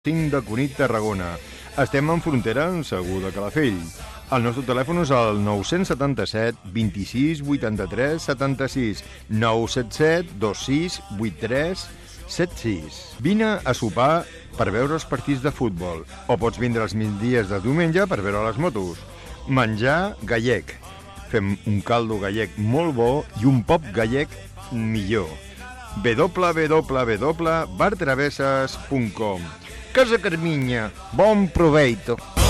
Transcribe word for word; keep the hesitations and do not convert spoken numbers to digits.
cinc de Cunit, Tarragona. Estem en frontera amb Segur de Calafell. El nostre telèfon és el nou set set, vint-i-sis, vuitanta-tres, setanta-sis, nou set set, dos sis, vuit tres, set sis. Vine a sopar per veure els partits de futbol, o pots vindre els migdies de diumenge per veure les motos. Menjar gallec. Fem un caldo gallec molt bo i un pop gallec millor. w w w punt bar travesses punt com. Casa Carminya, bon proveito.